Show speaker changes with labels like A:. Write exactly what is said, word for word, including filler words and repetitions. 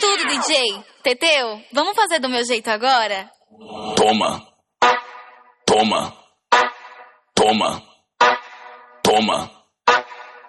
A: tudo, D J. Teteu, vamos fazer do meu jeito agora?
B: Toma. Toma. Toma. Toma.